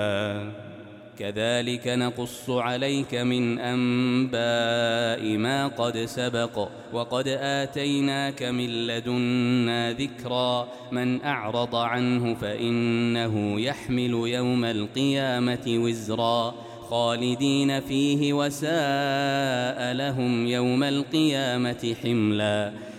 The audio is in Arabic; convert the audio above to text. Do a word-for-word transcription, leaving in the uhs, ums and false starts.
كذلك نقص عليك من أنباء ما قد سبق وقد آتيناك من لدنا ذكرا من أعرض عنه فإنه يحمل يوم القيامة وزرا خالدين فيه وساء لهم يوم القيامة حملا